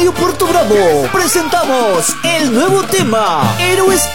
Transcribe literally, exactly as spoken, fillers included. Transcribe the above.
Radio Puerto Bravo presentamos el nuevo tema Héroes